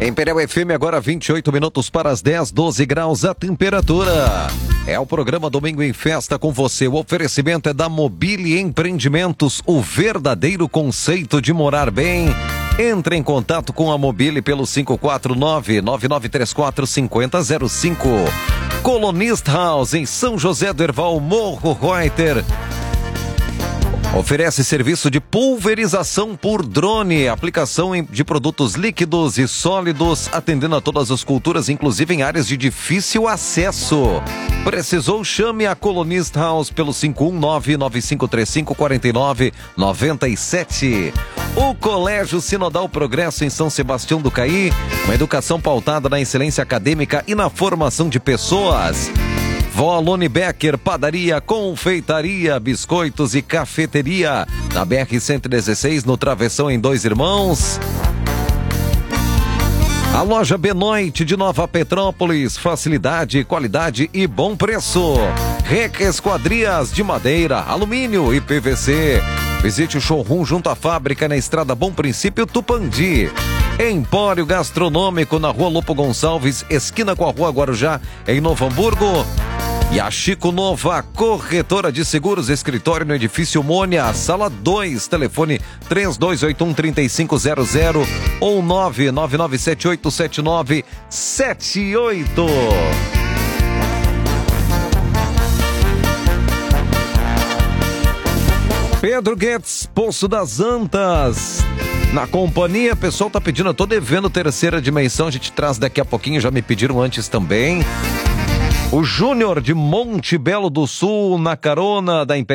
Imperial FM agora 28 minutos para as 10, 12 graus a temperatura. É o programa Domingo em Festa com você. O oferecimento é da Mobile Empreendimentos, o verdadeiro conceito de morar bem. Entre em contato com a Mobile pelo 549-9934-5005. Colonist House em São José do Herval, Morro Reuter. Oferece serviço de pulverização por drone, aplicação de produtos líquidos e sólidos, atendendo a todas as culturas, inclusive em áreas de difícil acesso. Precisou? Chame a Colonist House pelo 519-9535-4997. O Colégio Sinodal Progresso em São Sebastião do Caí, uma educação pautada na excelência acadêmica e na formação de pessoas. Vó Alone Becker, padaria, confeitaria, biscoitos e cafeteria. Na BR-116, no Travessão em Dois Irmãos. A loja Benoit de Nova Petrópolis, facilidade, qualidade e bom preço. Rec Esquadrias de madeira, alumínio e PVC. Visite o showroom junto à fábrica na Estrada Bom Princípio, Tupandi. Empório Gastronômico na Rua Lopo Gonçalves, esquina com a Rua Guarujá, em Novo Hamburgo. E a Chico Nova, corretora de seguros, escritório no edifício Mônia, sala 2, telefone 3281-3500 ou 999787978. Pedro Guedes, Poço das Antas. Na companhia, pessoal tá pedindo, eu tô devendo terceira dimensão, a gente traz daqui a pouquinho, já me pediram antes também. O Júnior de Monte Belo do Sul, na carona da Imperial